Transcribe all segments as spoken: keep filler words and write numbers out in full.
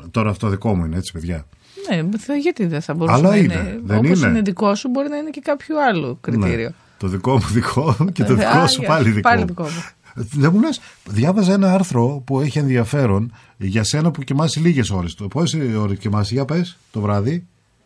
Τώρα αυτό δικό μου είναι, έτσι, παιδιά. Ναι, γιατί δεν θα μπορούσε αλλά να είναι. είναι. Δεν όπως είναι. είναι δικό σου, μπορεί να είναι και κάποιο άλλο κριτήριο. Ναι. Το δικό μου δικό και το δικό σου πάλι δικό. Πάλι δικό μου. Δεν μου λες, διάβαζα ένα άρθρο που έχει ενδιαφέρον για σένα που κοιμάσαι λίγες ώρες. Πόσες ώρες κοιμάσαι, για πες, το βράδυ?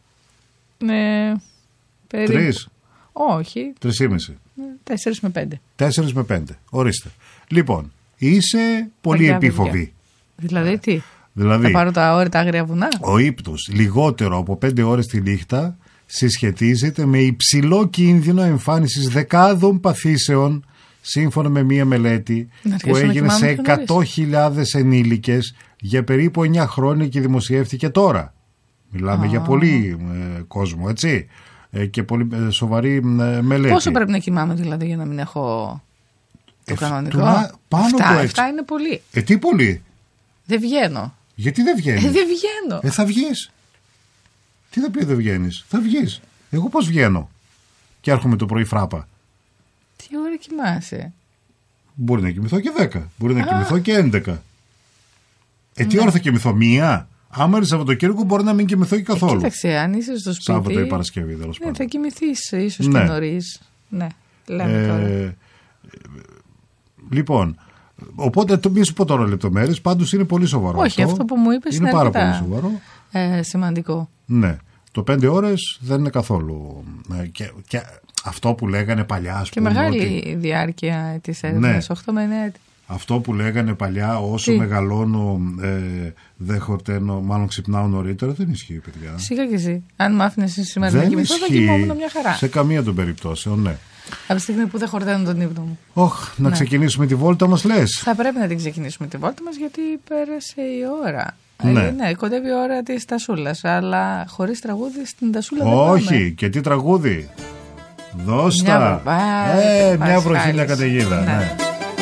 Ναι, περίπου. Τρεις. Όχι. Τρεις ή μισή. Τέσσερις με πέντε. Τέσσερις με πέντε. Ορίστε. Λοιπόν, είσαι πολύ επίφοβη. Δηλαδή τι? Δηλαδή, θα πάρω τα όρια τα άγρια βουνά. Ο ύπνος λιγότερο από πέντε ώρες τη νύχτα συσχετίζεται με υψηλό κίνδυνο εμφάνισης δεκάδων παθήσεων, σύμφωνα με μία μελέτη που έγινε σε εκατό χιλιάδες ενήλικες για περίπου εννιά χρόνια και δημοσιεύτηκε τώρα. Μιλάμε oh. για πολύ ε, κόσμο, έτσι, ε, και πολύ ε, σοβαρή ε, μελέτη. Πόσο πρέπει να κοιμάμαι δηλαδή για να μην έχω το ε, κανονικό? Πάνω Αυτά, από αυτά είναι πολύ. Ε, τι πολύ? Δεν βγαίνω. Γιατί δεν βγαίνεις? Ε, δεν βγαίνω. Ε, θα βγεις. Τι θα πει δεν βγαίνεις? Θα βγεις. Εγώ πώς βγαίνω και έρχομαι το πρωί φράπα? Τι ώρα κοιμάσαι? Μπορεί να κοιμηθώ και δέκα. Μπορεί να Α. κοιμηθώ και έντεκα. Ε, τι ναι. ώρα θα κοιμηθώ? Μία. Άμα είναι Σαββατοκύριακο μπορεί να μην κοιμηθώ και καθόλου. Ε, κοίταξε, αν είσαι στο σπίτι. Σάββατο ή Παρασκευή, τέλος πάντων. Ναι, θα κοιμηθείς ίσως ναι. και νωρίς. Ναι, λέμε ε, τώρα. Ε, λοιπόν, οπότε το μην σου πω τώρα λεπτομέρειες. Πάντως είναι πολύ σοβαρό. Όχι, αυτό, αυτό που μου είπες είναι, είναι πάρα αρκετά, πολύ σοβαρό. Ε, σημαντικό. Ναι. Το πέντε ώρες δεν είναι καθόλου. Ε, και, και αυτό που λέγανε παλιά. Ας και πούμε, μεγάλη ότι... διάρκεια της έρευνας, ναι. οκτώ με εννέα έτη. Αυτό που λέγανε παλιά, όσο Τι? μεγαλώνω ε, δεν χορταίνω, μάλλον ξυπνάω νωρίτερα, δεν ισχύει, παιδιά. Σιγά και εσύ. Αν μ' άφηνες σήμερα να κοιμηθώ, θα κοιμόμουν μια χαρά. Σε καμία των περιπτώσεων, ναι. Από τη στιγμή που δεν χορταίνω τον ύπνο μου. Όχ, να ναι. ξεκινήσουμε τη βόλτα μας, λες? Θα πρέπει να την ξεκινήσουμε τη βόλτα μας, γιατί πέρασε η ώρα. Ναι. Ε, ναι, κοντεύει η ώρα της τασούλας, αλλά χωρίς τραγούδι στην τασούλα δεν Όχι, πάμε. Και τι τραγούδι? Δώστα. Μια, ε, μια βροχή, μια καταιγίδα. Ναι. Ναι.